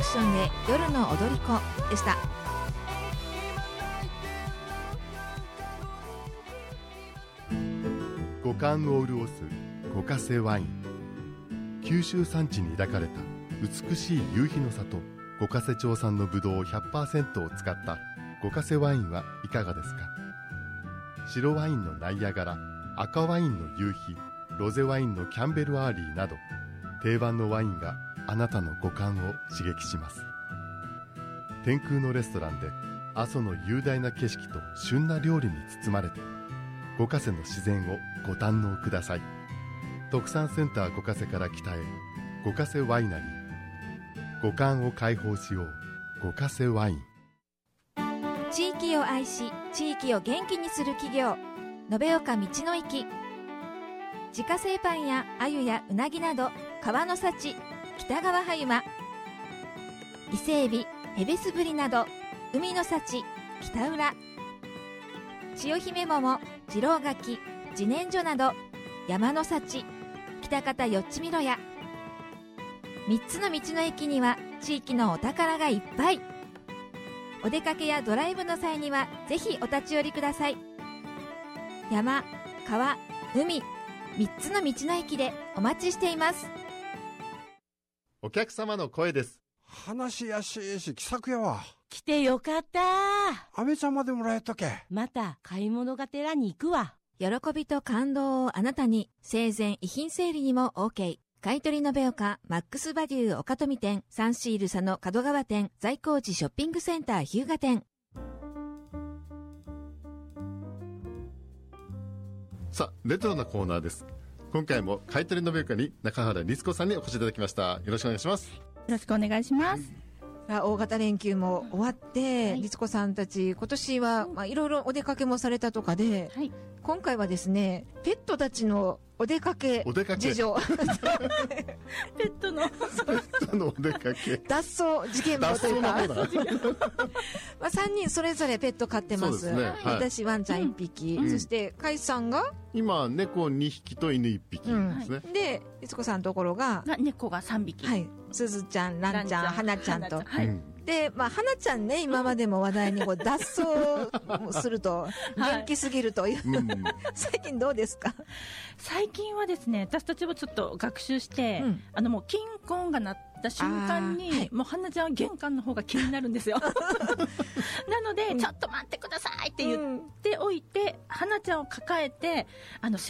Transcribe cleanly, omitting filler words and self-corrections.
クションで夜の踊り子でした。 五感を潤す五ヶ瀬ワイン。九州山地に抱かれた美しい夕日の里五ヶ瀬町産のブドウ 100% を使った五ヶ瀬ワインはいかがですか。白ワインのナイアガラ、赤ワインの夕日、ロゼワインのキャンベルアーリーなど、定番のワインがあなたの五感を刺激します。天空のレストランで阿蘇の雄大な景色と旬な料理に包まれて、五ヶ瀬の自然をご堪能ください。特産センター五ヶ瀬から北へ、五ヶ瀬ワイナリー。五感を解放しよう、五ヶ瀬ワイン。 地域を愛し、地域を元気にする企業、延岡道の駅。自家製パンや鮎やうなぎなど川の幸、北川葉山。伊勢エビ、ヘベスブリなど海の幸、北浦。千代姫桃、次郎柿、自然薯など山の幸、北方よっちみろや。3つの道の駅には地域のお宝がいっぱい。お出かけやドライブの際にはぜひお立ち寄りください。山、川、海、3つの道の駅でお待ちしています。 お客様の声です。 話やしいし気さくやわ。 来てよかった。 アメちゃんまでもらえとけ。 また買い物がてらに行くわ。 喜びと感動をあなたに。生前遺品整理にも OK。買取延岡マックスバリュー岡富店、サンシール佐野角川店、在光寺ショッピングセンター日向店。 さあ、レトロなコーナーです。今回も買取延岡に中原律子さんにお越しいただきました。よろしくお願いします。 よろしくお願いします。 大型連休も終わって、律子さんたち今年はいろいろお出かけもされたとかで、 はい、 今回はですね、ペットたちのお出かけ事情ペットのお出かけ脱走事件簿というか3人それぞれペット飼ってます。私ワンちゃん1匹、そして甲斐さんが今猫2匹と犬1匹ですね。 で律子さんのところが猫が3匹、 はい、すずちゃん、ランちゃん、はなちゃんと、 はい、 で、はなちゃんね、今までも話題に脱走すると元気すぎるという、最近どうですか？ 最近はですね、私たちもちょっと学習して、もう金婚が鳴った瞬間に、もうはなちゃんは玄関の方が気になるんですよなので、ちょっと待ってくださいって言っておいて、はなちゃんを抱えて